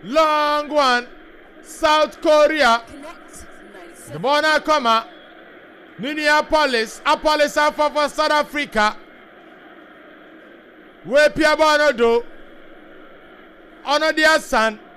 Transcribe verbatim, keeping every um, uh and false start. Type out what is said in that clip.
Long one. South Korea. The Bona Koma. Minneapolis. Apolis Alpha for South Africa. Where Pia Bono do. Honor their son.